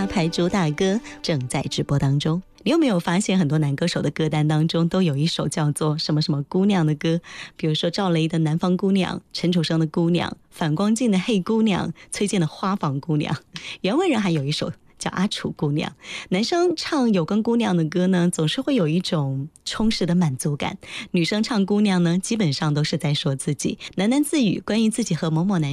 大牌主打歌正在直播当中。你有没有发现很多男歌手的歌单当中都有一首叫做什么什么姑娘的歌？比如说赵雷的南方姑娘，陈楚生的姑娘，反光镜的黑姑娘，崔健的花房姑娘，袁惟仁还有一首叫阿楚姑娘。男生唱有关姑娘的歌呢，总是会有一种充实的满足感，女生唱姑娘呢，基本上都是在说自己，喃喃自语关于自己和某某男